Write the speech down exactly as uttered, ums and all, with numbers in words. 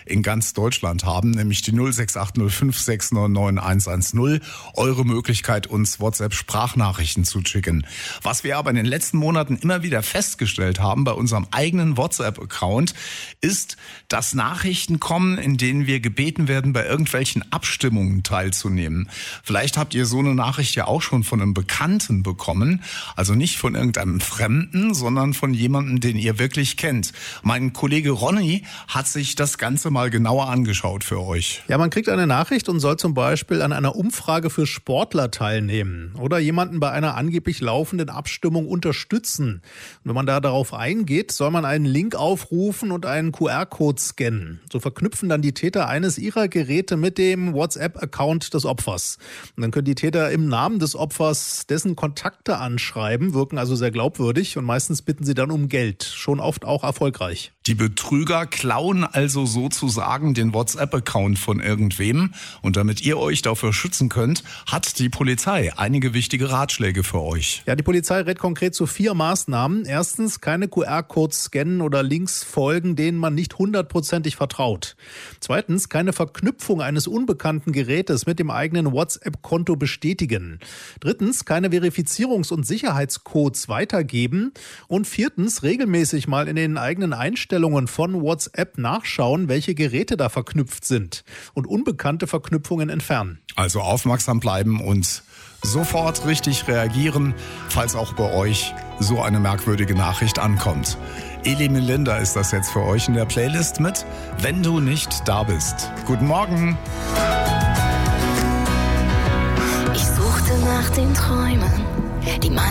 in ganz Deutschland haben, nämlich die null sechs acht null fünf sechs neun neun eins eins null. Eure Möglichkeit, uns WhatsApp-Sprachnachrichten zu schicken. Was wir aber in den letzten Monaten immer wieder festgestellt haben bei unserem eigenen WhatsApp-Account, ist, dass Nachrichten kommen, in denen wir gebeten werden, bei irgendwelchen Abstimmungen teilzunehmen. Vielleicht habt ihr so eine Nachricht ja auch schon von einem Bekannten bekommen, also nicht von irgendeinem Fremden, sondern von jemandem, den ihr wirklich kennt. Mein Kollege Ronny hat sich das Ganze mal genauer angeschaut für euch. Ja, man kriegt eine Nachricht und soll zum Beispiel an einer Umfrage für Sportler teilnehmen oder jemanden bei einer angeblich laufenden Abstimmung unterstützen. Und wenn man da darauf eingeht, soll man einen Link aufrufen und einen Q R-Code scannen. So verknüpfen dann die Täter eines ihrer Geräte mit dem WhatsApp-Account des Opfers. Und dann können die Täter im Namen des Opfers dessen Kontakte anschreiben, wirken also sehr glaubwürdig und meistens bitten sie dann um Geld, schon oft auch erfolgreich. Die Betrüger klauen also sozusagen den WhatsApp-Account von irgendwem. Und damit ihr euch dafür schützen könnt, hat die Polizei einige wichtige Ratschläge für euch. Ja, die Polizei rät konkret zu vier Maßnahmen. Erstens, keine Q R-Codes scannen oder Links folgen, denen man nicht hundertprozentig vertraut. Zweitens, keine Verknüpfung eines unbekannten Gerätes mit dem eigenen WhatsApp-Konto bestätigen. Drittens, keine Verifizierungs- und Sicherheitscodes weitergeben. Und viertens, regelmäßig mal in den eigenen Einstellungen von WhatsApp nachschauen, welche Geräte da verknüpft sind und unbekannte Verknüpfungen entfernen. Also aufmerksam bleiben und sofort richtig reagieren, falls auch bei euch so eine merkwürdige Nachricht ankommt. Eli Melinda ist das jetzt für euch in der Playlist mit Wenn du nicht da bist. Guten Morgen. Ich suchte nach den Träumen, die man